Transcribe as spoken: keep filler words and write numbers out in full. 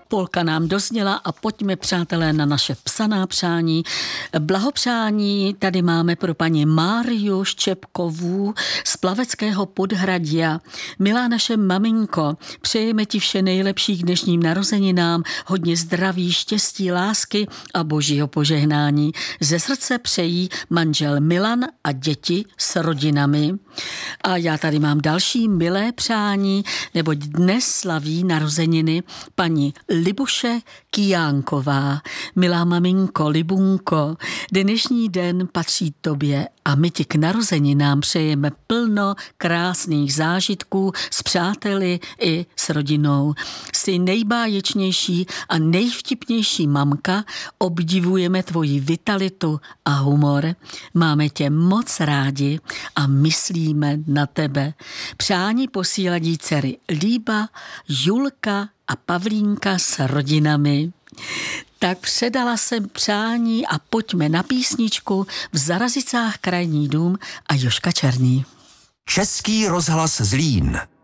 polka nám dozněla a pojďme, přátelé, na naše psaná přání. Blahopřání tady máme pro paní Máriu Ščepkovou z Plaveckého Podhradia. Milá naše maminko, přejeme ti vše nejlepší k dnešním narozeninám, hodně zdraví, štěstí, lásky a božího požehnání. Ze srdce přejí manžel Milan a děti s rodinami. A já tady mám další milé přání, neboť dnes slaví narozeniny paní Libuše Kijánková. Milá maminko, Libunko, dnešní den patří tobě a my ti k narozeninám přejeme plno krásných zážitků s přáteli i s rodinou. Jsi nejbáječnější a nejvtipnější mamka, obdivujeme tvoji vitalitu a humor. Máme tě moc rádi a myslíme na tebe. Přání posíladí dcery Líba, Julka a Pavlínka s rodinami. Tak předala jsem přání a pojďme na písničku V Zarazicách krajní dům a Jožka Černý. Český rozhlas Zlín.